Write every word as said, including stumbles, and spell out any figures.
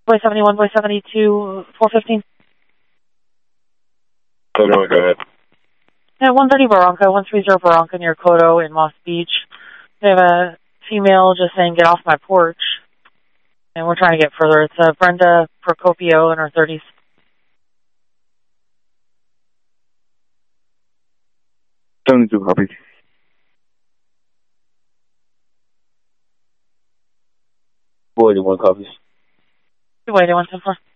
Boy seventy-one, Boy seventy-two, four fifteen. Oh, no, go ahead. Yeah, one thirty Barranca, one thirty Barranca near Coto in Moss Beach. They have a female just saying, get off my porch. And we're trying to get further. It's uh, Brenda Procopio in her thirties. seventy-two copies. forty-one copies. Wait, I want some for.